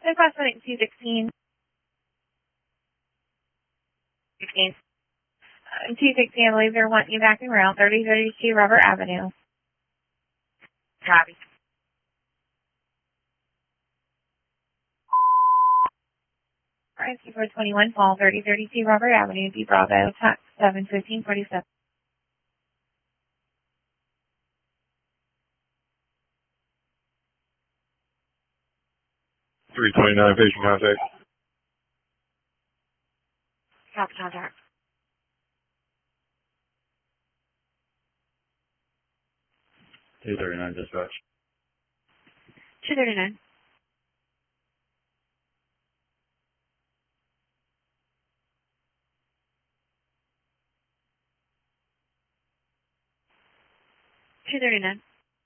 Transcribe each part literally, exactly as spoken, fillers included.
Request setting two sixteen. sixteen. Uh, two sixteen, I believe they're wanting you back in route, thirty thirty-two Robert Avenue. Copy. Alright, four twenty-one Fall, thirty thirty-two Robert Avenue, D Bravo, tax seven fifteen forty-seven. three twenty-nine, patient contact. Copy contact. two thirty-nine dispatch. two thirty-nine. two thirty-nine.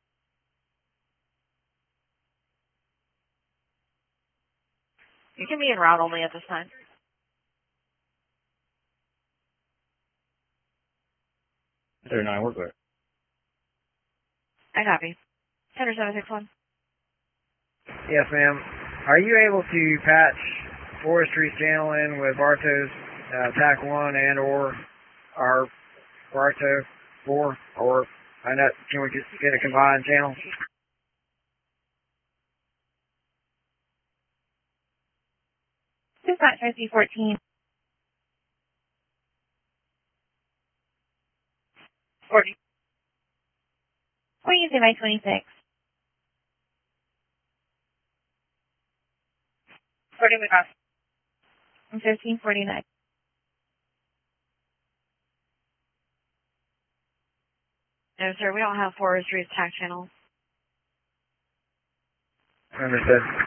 You can be en route only at this time. thirty-nine, we're clear. I copy. Center seven six one. Yes, ma'am. Are you able to patch Forestry's channel in with Bartow's uh, T A C one and or our Bartow four, or find out, can we just get a combined channel? Dispatch I C fourteen. forty. What do you say by twenty-six? forty across. And fifteen forty-nine. No, sir, we don't have Forestry's tax channels. Understood.